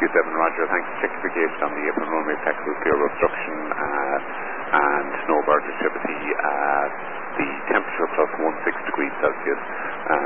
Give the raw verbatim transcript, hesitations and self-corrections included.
seven Roger, thanks. Check your gauge on the apron runway, taxiway, fuel obstruction uh, and no bird activity. Uh, the temperature plus one six degrees Celsius. Uh,